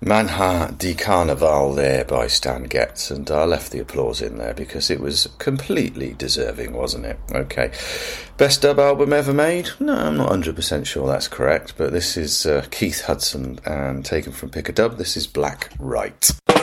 Manha di Carnaval there by Stan Getz, and I left the applause in there because it was completely deserving, wasn't it? Okay. Best dub album ever made? No, I'm not 100% sure that's correct, but this is Keith Hudson, and taken from Pick a Dub, this is Black Right.